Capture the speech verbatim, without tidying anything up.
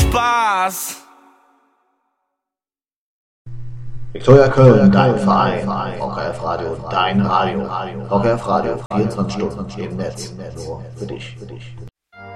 Spaß. Viktoria Köln, dein Verein. O K F Radio, dein Radio. O K F Radio, vierundzwanzig Stunden im Netz. Nur für dich.